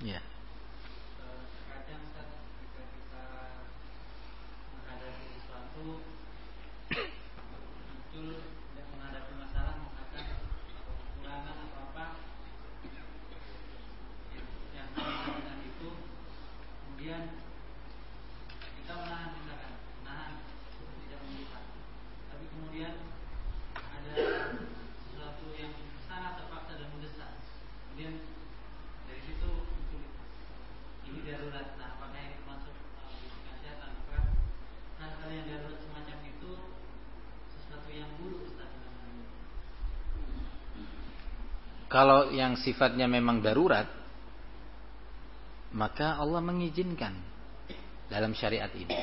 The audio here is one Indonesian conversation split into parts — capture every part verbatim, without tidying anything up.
Ya. Terkadang ketika kita menghadapi sesuatu muncul dan menghadapi masalah mengatakan kekurangan atau apa yang berkaitan dengan itu, kemudian kita menahan, misalkan menahan untuk tidak melihat, tapi kemudian ada sesuatu yang sangat terpaksa dan mendesak, kemudian dari situ muncul ini darurat. Nah, apakah ini termasuk uh, kesehatan? Apakah hal-hal yang darurat semacam itu sesuatu yang buruk, Ustaz? Kalau yang sifatnya memang darurat, maka Allah mengizinkan dalam syariat ini.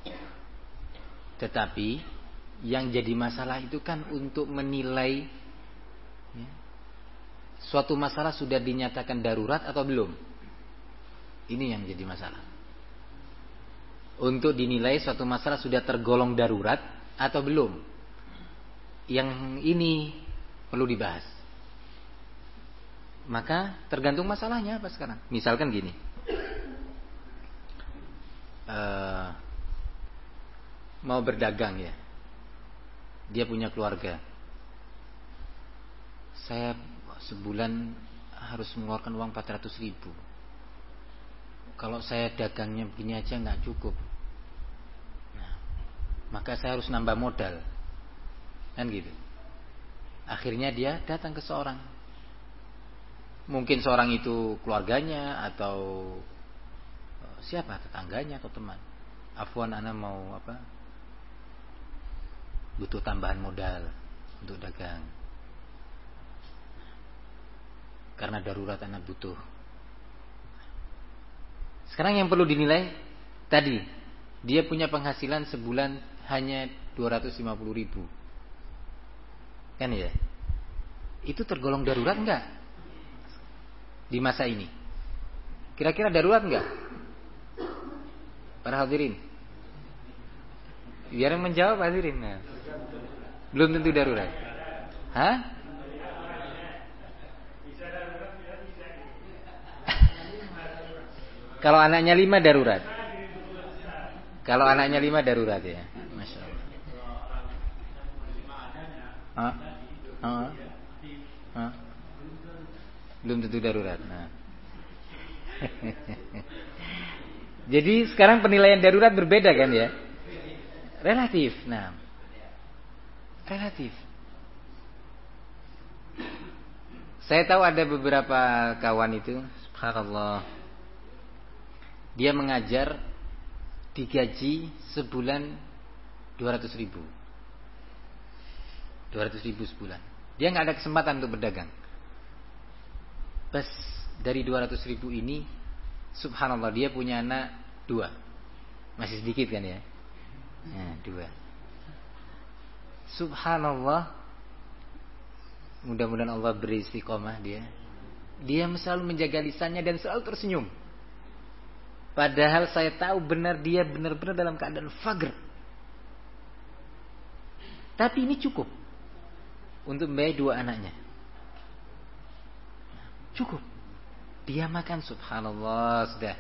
Tetapi yang jadi masalah itu kan untuk menilai ya, suatu masalah sudah dinyatakan darurat atau belum. Ini yang jadi masalah. Untuk dinilai suatu masalah sudah tergolong darurat atau belum. Yang ini perlu dibahas. Maka tergantung masalahnya apa sekarang. Misalkan gini. Uh, mau berdagang ya. Dia punya keluarga. Saya sebulan harus mengeluarkan uang empat ratus ribu. Kalau saya dagangnya begini aja gak cukup. Nah, maka saya harus nambah modal. Kan gitu. Akhirnya dia datang ke seorang. Mungkin seorang itu keluarganya atau siapa, tetangganya atau teman. Afwan, ana mau apa? Butuh tambahan modal untuk dagang. Karena darurat ana butuh. Sekarang yang perlu dinilai tadi, dia punya penghasilan sebulan hanya dua ratus lima puluh ribu. Kan ya? Itu tergolong darurat enggak? Di masa ini kira-kira darurat enggak? Para hadirin, biar yang menjawab hadirin. Nah, belum tentu darurat. Hah? Kalau anaknya lima darurat. Kalau anaknya lima darurat ya. Masya Allah. Hah? Hah? Hah? Belum tentu darurat. Nah. Jadi sekarang penilaian darurat berbeda kan ya? Relatif. Nah. Relatif. Saya tahu ada beberapa kawan itu, subhanallah, dia mengajar digaji sebulan dua ratus ribu. dua ratus ribu sebulan. Dia gak ada kesempatan untuk berdagang. Pas dari dua ratus ribu ini, subhanallah, dia punya anak dua. Masih sedikit kan ya? Nah, dua. Subhanallah, mudah-mudahan Allah beri istiqomah dia. Dia selalu menjaga lisannya dan selalu tersenyum. Padahal saya tahu benar dia benar-benar dalam keadaan faqr. Tapi ini cukup untuk membayar dua anaknya. Cukup. Dia makan, subhanallah, sudah.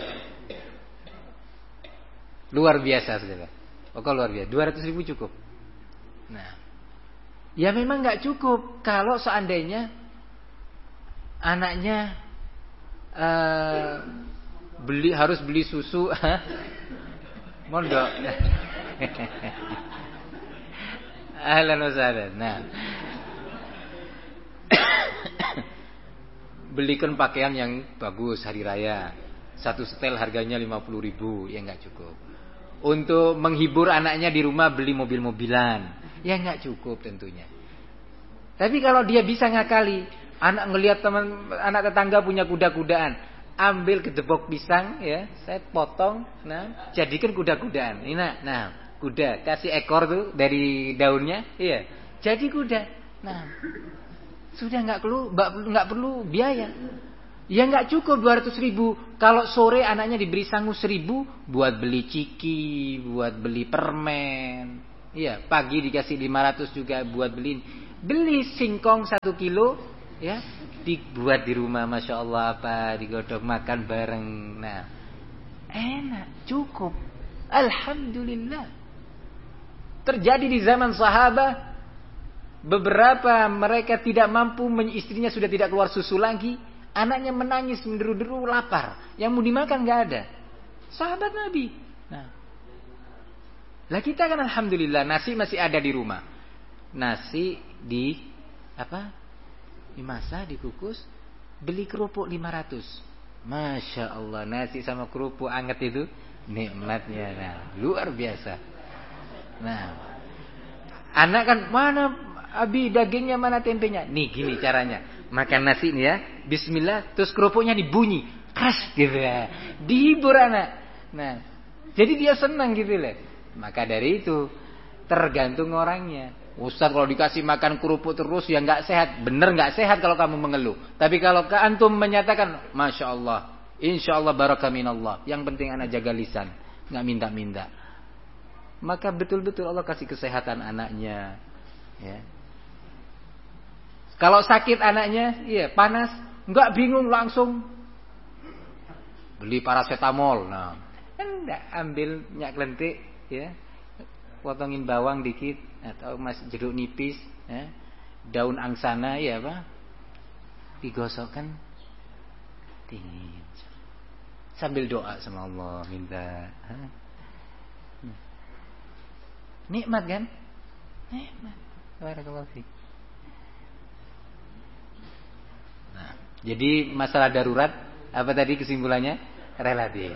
Luar biasa, sudah. Pokoknya luar biasa. dua ratus ribu cukup. Nah, ya memang gak cukup kalau seandainya anaknya uh, beli harus beli susu. Mondok. Ahlan wa sahlan. Nah, belikan pakaian yang bagus hari raya, satu setel harganya lima puluh ribu, ya gak cukup. Untuk menghibur anaknya di rumah beli mobil-mobilan, ya gak cukup tentunya. Tapi kalau dia bisa ngakali, anak ngelihat teman anak tetangga punya kuda-kudaan, ambil gedebok pisang ya, saya potong, nah jadikan kuda-kudaan. Ini nah, nah kuda, kasih ekor tuh dari daunnya, iya, jadi kuda. Nah, sudah nggak perlu nggak perlu biaya. Ya nggak cukup dua ratus ribu. Kalau sore anaknya diberi sangu seribu buat beli ciki, buat beli permen. Iya, pagi dikasih lima ratus juga buat beli beli singkong satu kilo, ya. dibuat di rumah, masya Allah apa, digodok makan bareng. Nah, enak, cukup. Alhamdulillah. Terjadi di zaman sahabat, beberapa mereka tidak mampu, istrinya sudah tidak keluar susu lagi, anaknya menangis menderu-deru lapar, yang mau dimakan nggak ada. Sahabat Nabi. Nah, lah kita kan alhamdulillah nasi masih ada di rumah. Nasi di apa? Dimasak, dikukus, beli kerupuk lima ratus. Masya Allah, nasi sama kerupuk anget itu nikmatnya, nah, luar biasa. Nah, anak kan mana abi dagingnya, mana tempenya? Nih gini caranya, makan nasi nih ya, bismillah, terus kerupuknya dibunyi, keras gitu ya, dihibur anak. Nah, jadi dia senang gitu loh. Maka dari itu tergantung orangnya. Ustaz kalau dikasih makan kerupuk terus ya nggak sehat. Bener nggak sehat kalau kamu mengeluh. Tapi kalau ke antum menyatakan, masya Allah, insya Allah barakah minallah, yang penting anak jaga lisan, nggak minta-minta, maka betul-betul Allah kasih kesehatan anaknya. Ya. Kalau sakit anaknya, iya panas, nggak bingung langsung beli paracetamol. Nah, enggak, ambil minyak lentik, ya, potongin bawang dikit atau mas jeruk nipis, ya, daun angsana, ya apa, digosokkan dingin sambil doa sama Allah, minta. Nikmat kan? Nikmat. Barakallahu fiik. Nah, jadi masalah darurat apa tadi kesimpulannya? Relatif.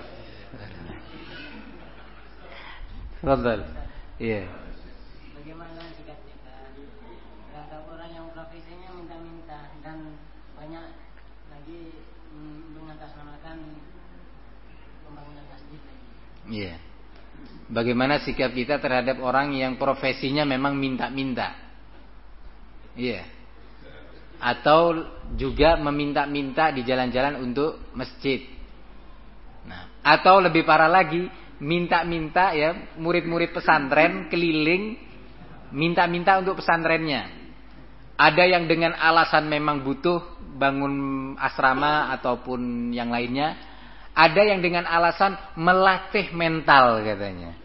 Fadhal. Iya. Bagaimana sikap kita terhadap orang yang profesinya minta-minta dan banyak lagi mengatasnamakan pembangunan masjid lagi? Iya. Bagaimana sikap kita terhadap orang yang profesinya memang minta-minta? Iya. Atau juga meminta-minta di jalan-jalan untuk masjid. Nah, atau lebih parah lagi, minta-minta ya, murid-murid pesantren keliling minta-minta untuk pesantrennya. Ada yang dengan alasan memang butuh bangun asrama ataupun yang lainnya. Ada yang dengan alasan melatih mental katanya.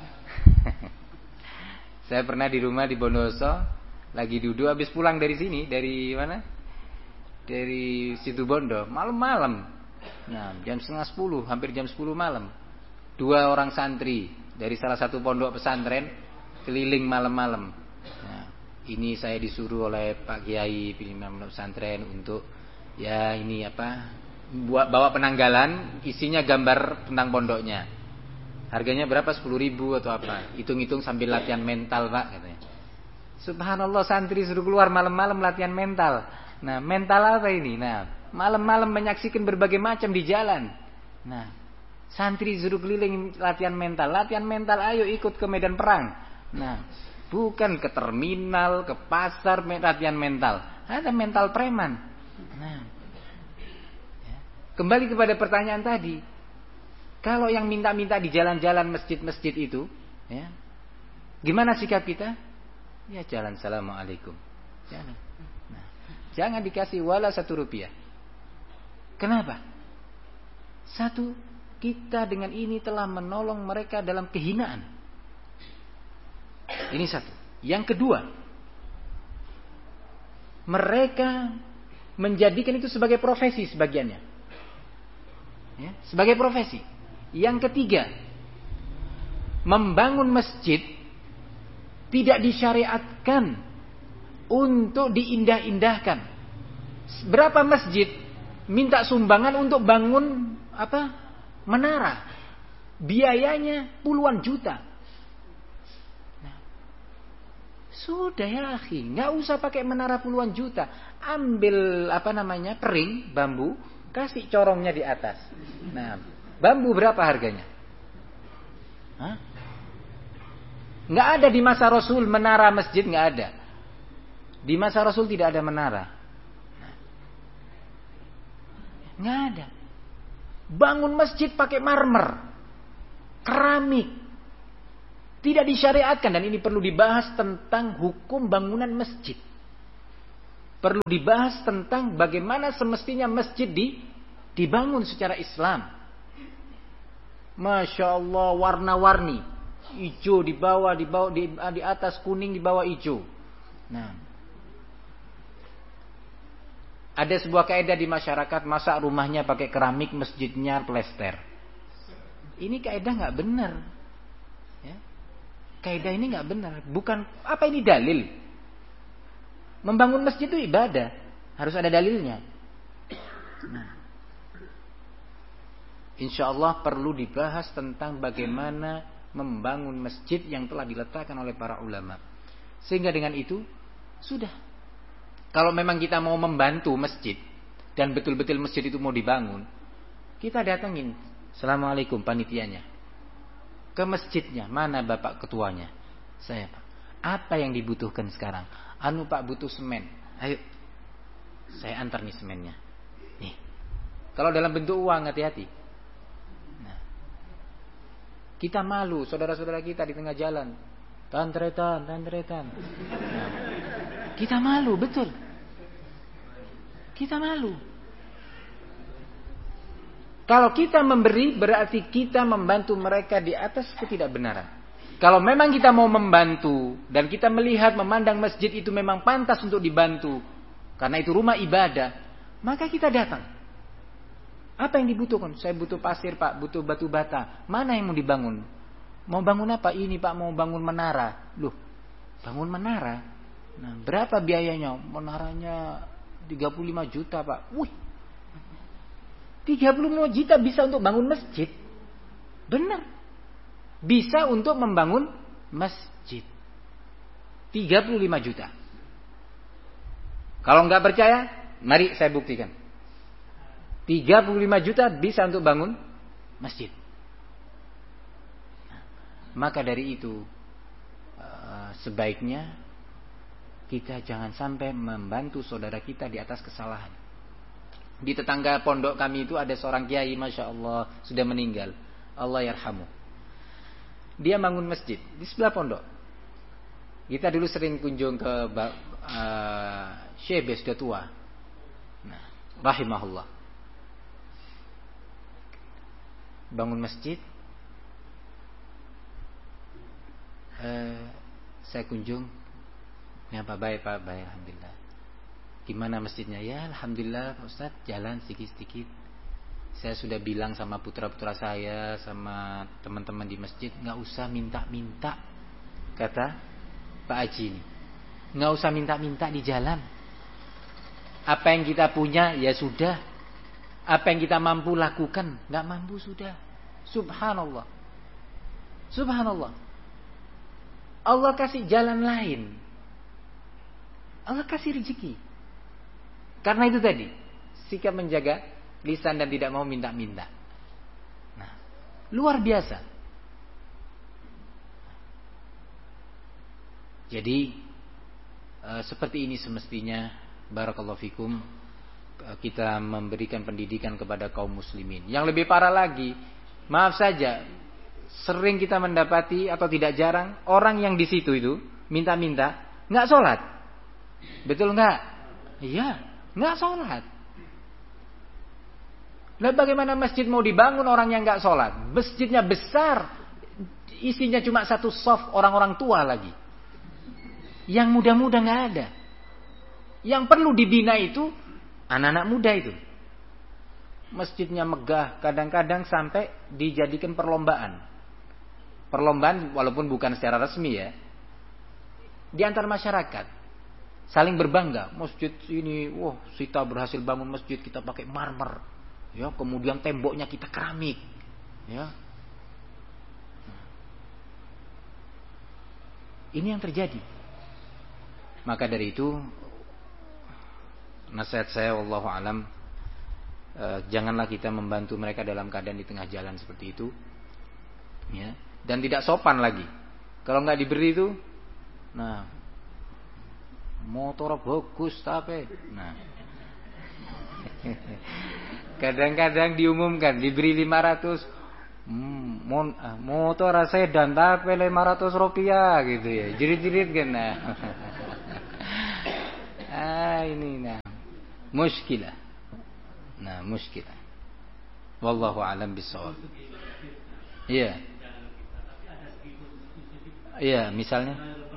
Saya pernah di rumah di Bondowoso, lagi duduk habis pulang dari sini, dari mana? Dari Situbondo, malam-malam. Nah, jam setengah sepuluh, hampir jam sepuluh malam. Dua orang santri dari salah satu pondok pesantren keliling malam-malam. Nah, ini saya disuruh oleh Pak Kiai pimpinan pesantren untuk ya ini apa? Buat bawa penanggalan, isinya gambar tentang pondoknya. Harganya berapa? sepuluh ribu atau apa? Hitung-hitung sambil latihan mental, Pak, katanya. Subhanallah, santri suruh keluar malam-malam latihan mental. Nah, mental apa ini? Nah, malam-malam menyaksikan berbagai macam di jalan. Nah, santri suruh keliling latihan mental. Latihan mental, ayo ikut ke medan perang. Nah, bukan ke terminal, ke pasar, latihan mental. Ada mental preman. Nah, ya. Kembali kepada pertanyaan tadi. Kalau yang minta-minta di jalan-jalan masjid-masjid itu, ya, gimana sikap kita? Ya jalan, assalamualaikum. Jangan. Nah, jangan dikasih wala satu rupiah. Kenapa? Satu, kita dengan ini telah menolong mereka dalam kehinaan. Ini satu. Yang kedua, mereka menjadikan itu sebagai profesi sebagiannya, ya, sebagai profesi. Yang ketiga, membangun masjid tidak disyariatkan untuk diindah-indahkan. Berapa masjid minta sumbangan untuk bangun apa? Menara. Biayanya puluhan juta. Nah, sudah ya akhi, nggak usah pakai menara puluhan juta. Ambil apa namanya? Pering, bambu, kasih corongnya di atas. Nah, bambu berapa harganya? Hah? Nggak ada di masa Rasul menara masjid, nggak ada. Di masa Rasul tidak ada menara. Nggak ada. Bangun masjid pakai marmer, keramik, tidak disyariatkan. Dan ini perlu dibahas tentang hukum bangunan masjid. Perlu dibahas tentang bagaimana semestinya masjid di, dibangun secara Islam. Masya Allah, warna-warni, hijau di bawah, di bawah, di, di atas kuning, di bawah hijau. Nah, ada sebuah kaidah di masyarakat, masa rumahnya pakai keramik, masjidnya plester. Ini kaidah nggak benar. Ya. Kaidah ini nggak benar. Bukan apa ini dalil? Membangun masjid itu ibadah, harus ada dalilnya. Nah, insya Allah perlu dibahas tentang bagaimana membangun masjid yang telah diletakkan oleh para ulama. Sehingga dengan itu sudah. Kalau memang kita mau membantu masjid dan betul-betul masjid itu mau dibangun, kita datengin, assalamualaikum panitianya, ke masjidnya, mana bapak ketuanya? Saya pak. Apa yang dibutuhkan sekarang? Anu pak butuh semen. Ayo, saya antar nih semennya. Nih, kalau dalam bentuk uang hati-hati. Nah, kita malu, saudara-saudara kita di tengah jalan, tantretan, tantretan. Nah, kita malu, betul. Kita malu. Kalau kita memberi, berarti kita membantu mereka di atas ketidakbenaran. Kalau memang kita mau membantu, dan kita melihat, memandang masjid itu memang pantas untuk dibantu, karena itu rumah ibadah, maka kita datang. Apa yang dibutuhkan? Saya butuh pasir pak, butuh batu bata. Mana yang mau dibangun? Mau bangun apa? Ini pak, mau bangun menara. Loh, bangun menara? Nah, berapa biayanya? Menaranya tiga puluh lima juta pak. Wih, tiga puluh lima juta bisa untuk bangun masjid? Benar. Bisa untuk membangun masjid. tiga puluh lima juta. Kalau nggak percaya, mari saya buktikan. tiga puluh lima juta bisa untuk bangun masjid. Nah, maka dari itu sebaiknya kita jangan sampai membantu saudara kita di atas kesalahan. Di tetangga pondok kami itu ada seorang kiai, masya Allah, sudah meninggal. Allah yarhamu. Dia bangun masjid di sebelah pondok. Kita dulu sering kunjung ke uh, Syekh sudah tua. Nah, rahimahullah. Bangun masjid. Uh, saya kunjung. Ya Pak, baik Pak, baik alhamdulillah. Gimana masjidnya? Ya alhamdulillah Pak Ustaz, jalan sedikit-sedikit. Saya sudah bilang sama putra-putra saya, sama teman-teman di masjid, nggak usah minta-minta, kata Pak Haji ini. Nggak usah minta-minta di jalan. Apa yang kita punya ya sudah. Apa yang kita mampu lakukan, nggak mampu sudah. Subhanallah. Subhanallah. Allah kasih jalan lain. Allah kasih rezeki. Karena itu tadi, sikap menjaga lisan dan tidak mau minta-minta. Nah, luar biasa. Jadi e, seperti ini semestinya, barakallahu fikum, e, kita memberikan pendidikan kepada kaum muslimin. Yang lebih parah lagi, maaf saja, sering kita mendapati atau tidak jarang orang yang di situ itu minta-minta nggak sholat. Betul nggak? Iya, nggak sholat. Nah, bagaimana masjid mau dibangun orang yang nggak sholat? Masjidnya besar, isinya cuma satu soft orang-orang tua lagi. Yang muda-muda nggak ada. Yang perlu dibina itu anak-anak muda itu. Masjidnya megah, kadang-kadang sampai dijadikan perlombaan. Perlombaan walaupun bukan secara resmi ya. Di antar masyarakat saling berbangga. Masjid ini, wah, kita berhasil bangun masjid, kita pakai marmer. Ya, kemudian temboknya kita keramik. Ya. Ini yang terjadi. Maka dari itu nasihat saya wallahu alam, eh, janganlah kita membantu mereka dalam keadaan di tengah jalan seperti itu. Ya, dan tidak sopan lagi. Kalau nggak diberi itu, nah, motor bagus tapi, nah, kadang-kadang diumumkan diberi lima ratus, hmm, mon, ah, motor sedan tapi lima ratus rupiah gitu ya, jerit-jerit kan. Nah. Nah ini nah muskilah. Nah muskilah. Wallahu a'lam bishawab. Iya. Iya, misalnya